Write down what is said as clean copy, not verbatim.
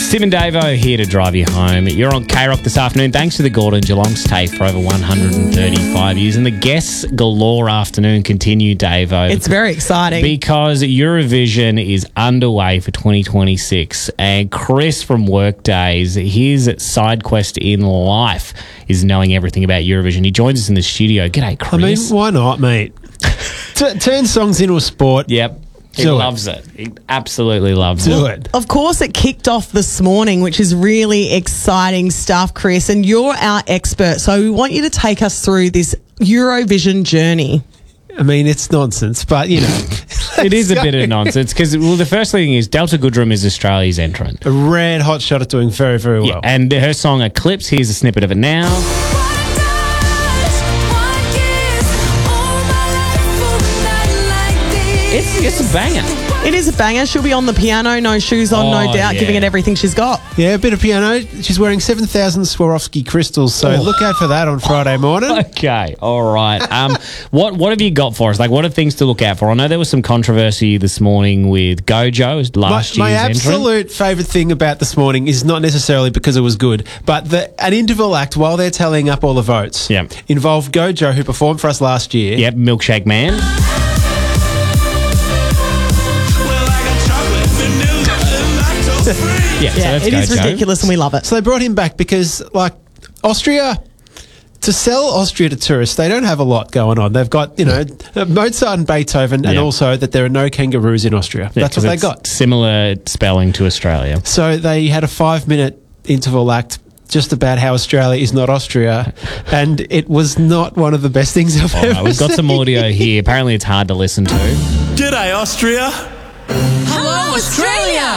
Tim and Davo here to drive you home. You're on K-Rock this afternoon. Thanks to the Gordon Geelong stay for over 135 years. And the guests galore afternoon continue, Davo. It's very exciting. Because Eurovision is underway for 2026. And Chris from Workdays, his side quest in life is knowing everything about Eurovision. He joins us in the studio. G'day, Chris. I mean, why not, mate? Turn songs into a sport. Yep. He loves it. He absolutely loves Do it. Of course, it kicked off this morning, which is really exciting stuff, Chris, and you're our expert, so we want you to take us through this Eurovision journey. I mean, it's nonsense, but, you know. It is a bit of nonsense because, well, the first thing is Delta Goodrem is Australia's entrant. A red hot shot at doing very, very well. Yeah, and her song Eclipse, here's a snippet of it now. It's a banger. It is a banger. She'll be on the piano, no shoes on, no doubt, yeah. giving it everything she's got. Yeah, a bit of piano. She's wearing 7,000 Swarovski crystals, so look out for that on Friday morning. Okay, all right. What have you got for us? Like, what are things to look out for? I know there was some controversy this morning with Gojo, last My year's entrant. absolute favourite thing about this morning is not necessarily because it was good, but an interval act while they're tallying up all the votes involved Gojo, who performed for us last year. Yep, Milkshake Man. Yeah, so that's it is Gojo. ridiculous and we love it. So they brought him back because, like, Austria, to sell Austria to tourists, they don't have a lot going on. They've got, you know, Mozart and Beethoven, and also that there are no kangaroos in Austria. Yeah, that's what they got. Similar spelling to Australia. So they had a 5-minute interval act just about how Australia is not Austria, and it was not one of the best things I've ever seen. We've got some audio here. Apparently it's hard to listen to. G'day, Austria. Hello, Australia.